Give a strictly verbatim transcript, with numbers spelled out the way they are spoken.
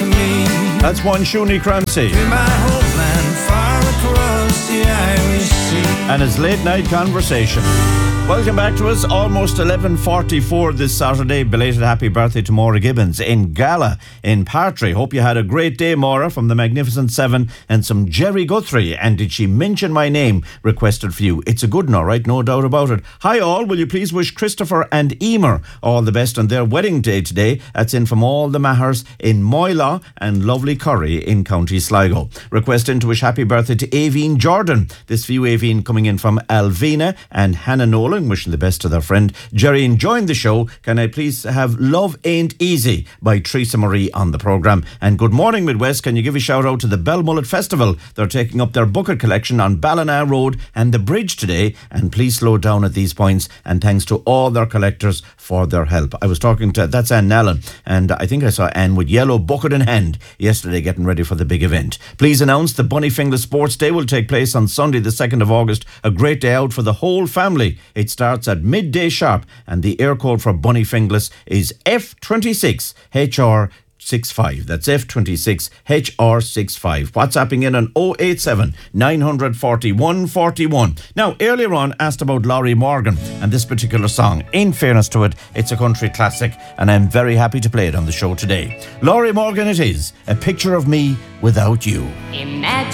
to me. That's one Shuni Cramsey. To my homeland far across the Irish Sea. And his late night conversation. Welcome back to us. Almost eleven forty-four this Saturday. Belated happy birthday to Maura Gibbons in Gala in Partry. Hope you had a great day, Maura, from the Magnificent Seven and some Jerry Guthrie. And did she mention my name requested for you? It's a good one, all right? No doubt about it. Hi all. Will you please wish Christopher and Emer all the best on their wedding day today? That's in from all the Mahers in Moyla and lovely Curry in County Sligo. Request in to wish happy birthday to Aveen Jordan. This for you, Aveen, coming in from Alvina and Hannah Nolan. Wishing the best to their friend Jerry. Enjoying the show. Can I please have Love Ain't Easy by Teresa Marie on the programme? And good morning, Midwest. Can you give a shout out to the Belmullet Festival? They're taking up their bucket collection on Ballina Road and the bridge today. And please slow down at these points. And thanks to all their collectors for their help. I was talking to, that's Anne Nallen, and I think I saw Anne with yellow bucket in hand yesterday getting ready for the big event. Please announce the Bunnyfinglas Sports Day will take place on Sunday the second of August. A great day out for the whole family. It starts at midday sharp, and the air code for Bunnyfinglas is F twenty-six H R sixty-five. That's F twenty-six H R sixty-five. WhatsApping in on oh eight seven, nine four oh, one four one. Now, earlier on, asked about Laurie Morgan and this particular song. In fairness to it, it's a country classic, and I'm very happy to play it on the show today. Laurie Morgan it is, A Picture of Me Without You. Imagine